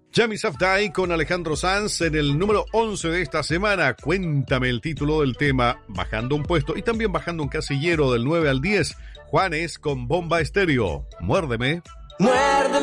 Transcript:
Jamie Safdie con Alejandro Sanz en el número 11 de esta semana. Cuéntame el título del tema, bajando un puesto y también bajando un casillero del 9 al 10. Juanes con Bomba Estéreo. Muérdeme. Muérdeme.